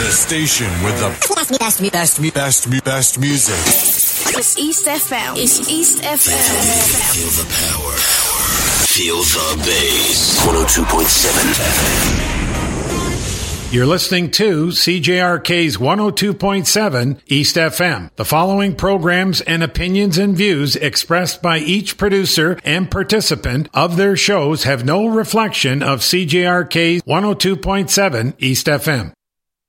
The station with the best music. It's East FM. It's East FM. Feel the power. Feel the bass. 102.7 FM. You're listening to CJRK's 102.7 East FM. The following programs and opinions and views expressed by each producer and participant of their shows have no reflection of CJRK's 102.7 East FM.